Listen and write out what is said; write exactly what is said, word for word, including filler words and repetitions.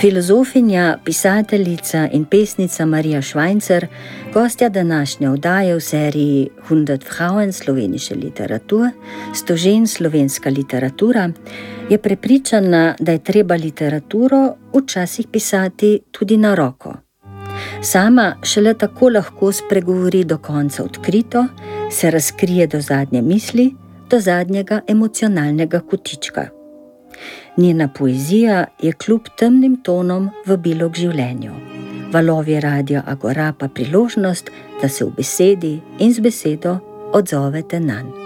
Filozofinja, pisateljica in pesnica Marija Švajncer, gostja današnje oddaje v seriji hundert Frauen slovenische Literatur, sto žen slovenska literatura, je prepričana, da je treba literaturo včasih pisati tudi na roko. Sama šele tako lahko spregovori do konca odkrito, se razkrije do zadnje misli, do zadnjega emocionalnega kotička. Njena poezija je kljub temnim tonom vabilo k življenju. Valovi Radia Agora pa priložnost, da se v besedi in z besedo odzovete nanj.